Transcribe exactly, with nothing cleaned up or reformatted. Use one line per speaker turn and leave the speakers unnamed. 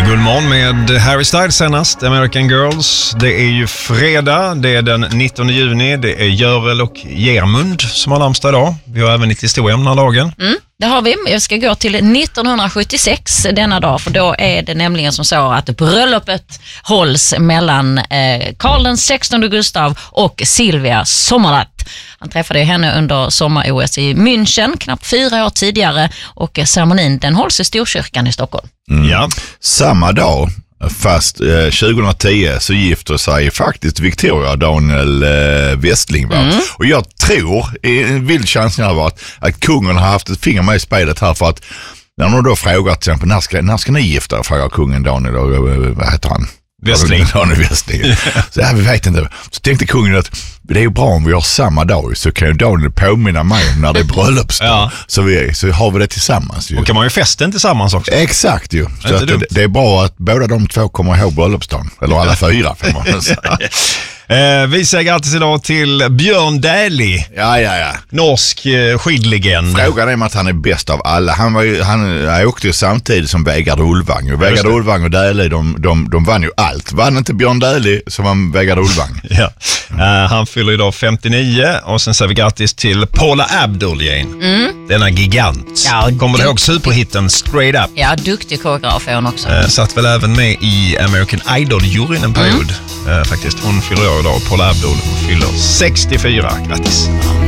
God morgon med Harry Styles senast, American Girls. Det är ju fredag, det är den nittonde juni, det är Görel och Germund som har namnsdag idag. Vi har även lite historia om den här dagen.
Mm, det har vi. Jag ska gå till nittonhundrasjuttiosex denna dag, för då är det nämligen som så att bröllopet hålls mellan eh, Karl den sextonde Gustav och Silvia Sommerlath. Han träffade henne under sommar-O S i München knappt fyra år tidigare, och ceremonin den hålls i Storkyrkan i Stockholm.
Mm. Ja. Samma dag, fast eh, tjugohundratio, så gifter sig faktiskt Victoria och Daniel eh, Westling. Mm. Och jag tror, en vild chansning har varit att kungen har haft ett finger med i spelet här, för att när de då frågat till exempel, när ska, när ska ni gifta, frågar kungen Daniel och vad heter han?
Westling.
Daniel Westling. Så ja, vi vet inte. Så tänkte kungen att det är ju bra om vi har samma dag, så kan ju Daniel påminna mig om när det är bröllopsdag. Ja. så, vi, så har vi det tillsammans. Ju.
Och kan man ju festen tillsammans också.
Exakt ju. Så att det, det är bra att båda de två kommer ihåg bröllopsdagen. Eller alla fyra, får man säga.
Eh, vi säger grattis idag till Björn Dählie.
Ja, ja, ja.
Norsk eh, skidlegend.
Frågan är om att han är bäst av alla. Han, var ju, han, han åkte ju samtidigt som Vegard Ulvang. Och Vegard Ulvang och Dählie, de, de, de vann ju allt. Vann inte Björn Dählie som vann Vegard Ulvang.
Ja. Uh, han fyller idag femtionio, och sen säger vi grattis till Paula Abdul, Jane. Mm. Denna gigant. Ja, kommer du ihåg superhitten Straight Up?
Ja, duktig koreograf är hon också.
Uh, satt väl även med i American Idol-juryn en period. Mm. Uh, faktiskt, hon fyller år idag. Paula Abdul fyller sextiofyra. Grattis.